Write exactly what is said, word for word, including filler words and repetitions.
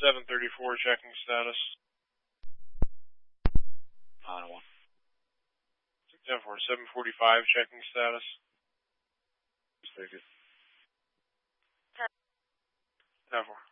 seven thirty-four, checking status. nine one. ten four, seven forty-five, checking status. Just take it. ten four.